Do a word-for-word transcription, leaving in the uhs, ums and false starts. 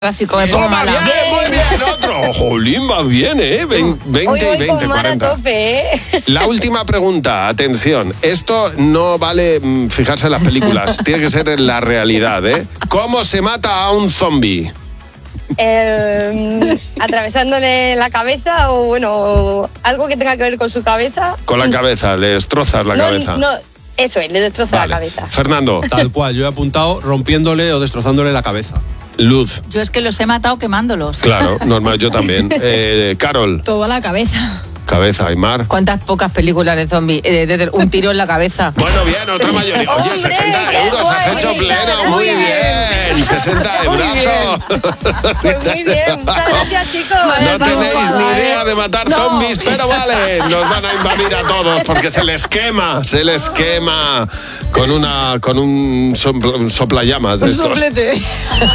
Tráfico, me pongo mala. Bien, muy bien, otro. Jolín, va bien, ¿eh? veinte y veinte, cuarenta. La última pregunta, atención. Esto no vale mm, fijarse en las películas, tiene que ser en la realidad, ¿eh? ¿Cómo se mata a un zombie? Eh, atravesándole la cabeza o, bueno, algo que tenga que ver con su cabeza. Con la cabeza, le destrozas la no, cabeza. No, eso es, le destroza Vale. la cabeza. Fernando. Tal cual, yo he apuntado rompiéndole o destrozándole la cabeza. Luz. Yo es que los he matado quemándolos. Claro, normal, yo también. Eh, Carol. Todo a la cabeza. Cabeza, Aymar. ¿Cuántas pocas películas de zombies? Eh, de, de, un tiro en la cabeza. Bueno, bien, otra mayoría. Oye, ¡Hombre, sesenta qué euros, has guay! hecho pleno. Muy bien. sesenta euros. Pues muy bien, muchas gracias, chicos. No tenéis ni idea de matar No. zombies, pero vale, nos van a invadir a todos porque se les quema, se les quema con una con un, sopla, un soplallamas de Un estos. soplete.